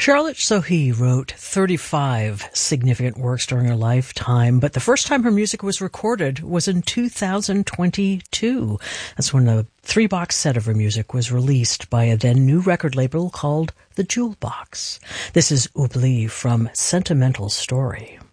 Charlotte Sohi wrote 35 significant works during her lifetime, but the first time her music was recorded was in 2022. That's when a 3-box set of her music was released by a then new record label called The Jewel Box. This is Oubli from Sentimental Story.